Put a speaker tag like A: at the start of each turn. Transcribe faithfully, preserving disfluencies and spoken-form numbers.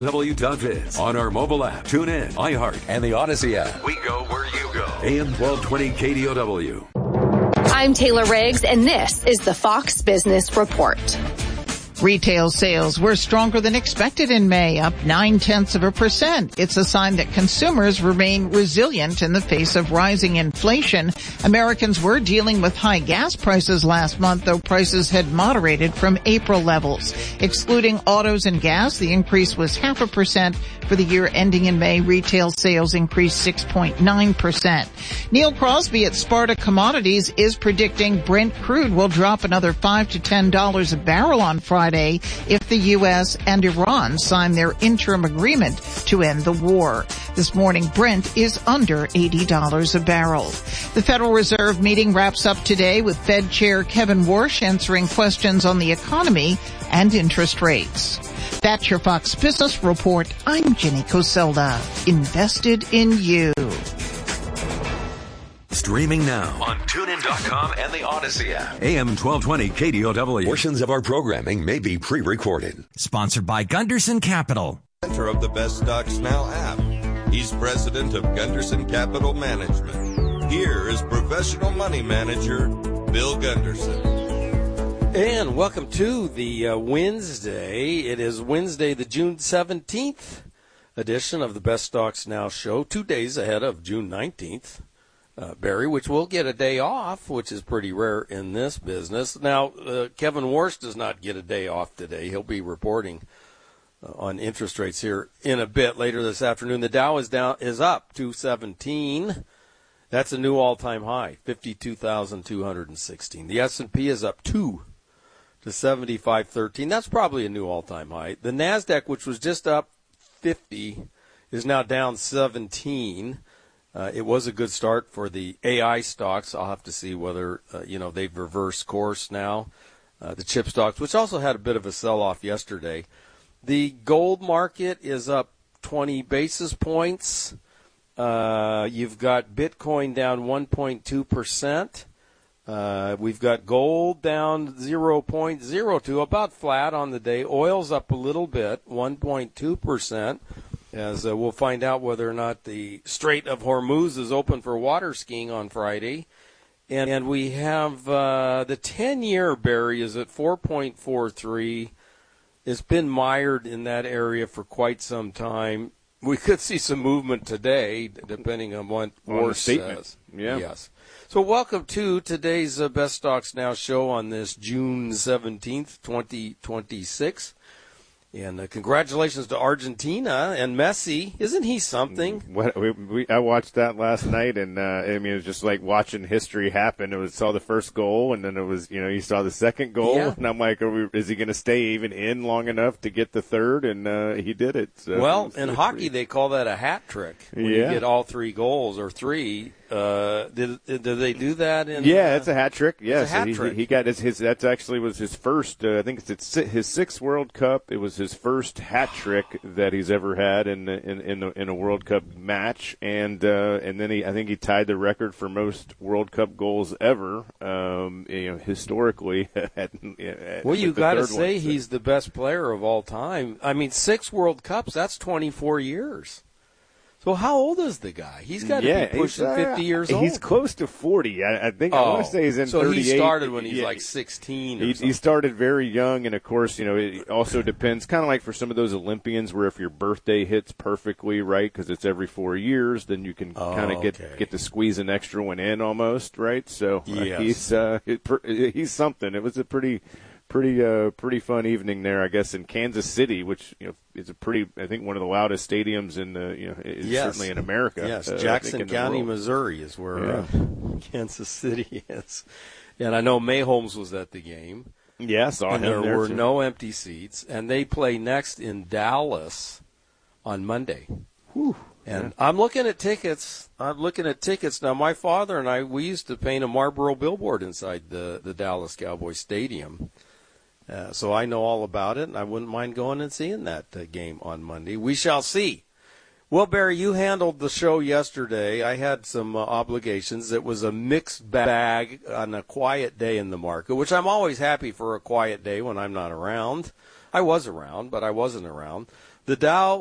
A: W dot biz, on our mobile app, tune in, iHeart, and the Odyssey app. We go where you go. A M twelve twenty K D O W.
B: I'm Taylor Riggs, and this is the Fox Business Report.
C: Retail sales were stronger than expected in May, up nine-tenths of a percent. It's a sign that consumers remain resilient in the face of rising inflation. Americans were dealing with high gas prices last month, though prices had moderated from April levels. Excluding autos and gas, the increase was half a percent. For the year ending in May, retail sales increased six point nine percent. Neil Crosby at Sparta Commodities is predicting Brent crude will drop another five to ten dollars a barrel on Friday if the U S and Iran sign their interim agreement to end the war. This morning, Brent is under eighty dollars a barrel. The Federal Reserve meeting wraps up today with Fed Chair Kevin Warsh answering questions on the economy and interest rates. That's your Fox Business Report. I'm Jenny Coselda. Invested in you.
A: Streaming now on TuneIn dot com and the Odyssey app. A M twelve twenty K D O W. Portions of our programming may be pre-recorded.
D: Sponsored by Gunderson Capital.
E: Center of the Best Stocks Now app. He's president of Gunderson Capital Management. Here is professional money manager Bill Gunderson.
F: And welcome to the uh, Wednesday. It is Wednesday, the June seventeenth edition of the Best Stocks Now show, two days ahead of June nineteenth. Uh, Barry, which will get a day off, which is pretty rare in this business. Now, uh, Kevin Warsh does not get a day off today. He'll be reporting uh, on interest rates here in a bit later this afternoon. The Dow is down, is up two seventeen. That's a new all-time high, fifty-two thousand two hundred sixteen. The S and P is up two to seventy-five thirteen. That's probably a new all-time high. The NASDAQ, which was just up fifty, is now down seventeen. Uh, it was a good start for the A I stocks. I'll have to see whether, uh, you know, they've reversed course now. Uh, the chip stocks, which also had a bit of a sell-off yesterday. The gold market is up twenty basis points. Uh, you've got Bitcoin down one point two percent. Uh, we've got gold down zero point zero two, about flat on the day. Oil's up a little bit, one point two percent. As uh, we'll find out whether or not the Strait of Hormuz is open for water skiing on Friday. And, and we have uh, the ten-year, Barry, is at four point four three. It's been mired in that area for quite some time. We could see some movement today, depending on what Warsh says.
G: Yeah.
F: Yes. So welcome to today's uh, Best Stocks Now show on this June seventeenth, twenty twenty-six. And uh, congratulations to Argentina and Messi. Isn't he something?
G: What, we, we, I watched that last night, and uh, I mean, it was just like watching history happen. It was saw the first goal, and then it was, you know, you saw the second goal, yeah. And I'm like, are we, is he going to stay even in long enough to get the third? And uh, he did it. So
F: well,
G: it
F: in
G: pretty...
F: hockey, they call that a hat trick. When
G: yeah.
F: you get all three goals or three. Uh, did, did they do that? In,
G: yeah,
F: uh,
G: it's a hat trick. Yes,
F: it's a hat
G: he,
F: trick.
G: he got his, his. That actually was his first. Uh, I think it's his sixth World Cup. It was his first hat trick that he's ever had in in in, the, in a World Cup match, and uh, and then he. I think he tied the record for most World Cup goals ever. Um, you know, historically. At, at,
F: well, you got to say
G: one.
F: he's the best player of all time. I mean, six World Cups. That's twenty-four years. So how old is the guy? He's got to
G: yeah,
F: be pushing
G: uh,
F: fifty years old.
G: He's close to forty. I, I think
F: oh,
G: I want to say he's in
F: so
G: thirty-eight.
F: So he started when he's
G: yeah,
F: like sixteen or
G: he,
F: something.
G: He started very young, and, of course, you know, it also depends, kind of like for some of those Olympians where if your birthday hits perfectly, right, because it's every four years, then you can
F: oh,
G: kind of get
F: okay.
G: get to squeeze an extra one in almost, right? So
F: yes.
G: uh, he's uh, it, he's something. It was a pretty – Pretty, uh, pretty fun evening there, I guess, in Kansas City, which you know is a pretty, I think, one of the loudest stadiums in the, you know, is
F: yes.
G: certainly in America.
F: Yes,
G: uh,
F: Jackson County, Missouri, is where
G: yeah.
F: uh, Kansas City is, and I know Mayholmes was at the game.
G: Yeah, saw
F: and
G: him
F: there
G: there
F: were
G: too.
F: no empty seats, and they play next in Dallas on Monday.
G: Whew.
F: And yeah. I'm looking at tickets. I'm looking at tickets now. My father and I, we used to paint a Marlboro billboard inside the the Dallas Cowboys Stadium. Uh, so I know all about it, and I wouldn't mind going and seeing that uh, game on Monday. We shall see. Well, Barry, you handled the show yesterday. I had some uh, obligations. It was a mixed bag on a quiet day in the market, which I'm always happy for a quiet day when I'm not around. I was around, but I wasn't around. The The Dow